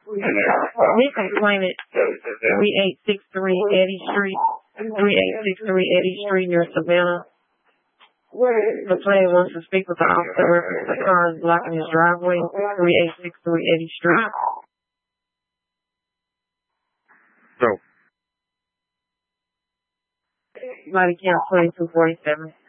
We can claim it 3863 Eddie Street, 3863 Eddie Street near Savannah. The plaintiff wants to speak with the officer where the car is blocking his driveway, 3863 Eddie Street. So. Body count 2247.